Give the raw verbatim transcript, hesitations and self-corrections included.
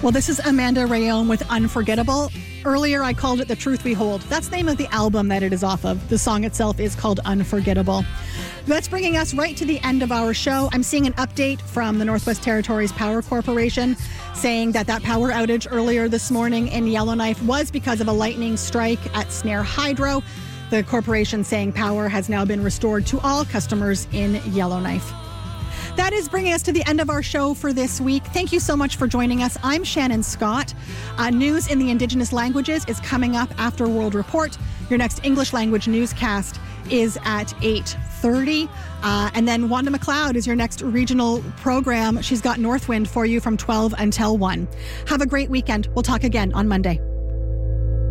Well, this is Amanda Rayón with Unforgettable. Earlier, I called it The Truth We Hold. That's the name of the album that it is off of. The song itself is called Unforgettable. That's bringing us right to the end of our show. I'm seeing an update from the Northwest Territories Power Corporation saying that that power outage earlier this morning in Yellowknife was because of a lightning strike at Snare Hydro. The corporation saying power has now been restored to all customers in Yellowknife. That is bringing us to the end of our show for this week. Thank you so much for joining us. I'm Shannon Scott. Uh, news in the Indigenous languages is coming up after World Report. Your next English language newscast is at eight thirty. Uh, and then Wanda McLeod is your next regional program. She's got Northwind for you from twelve until one. Have a great weekend. We'll talk again on Monday.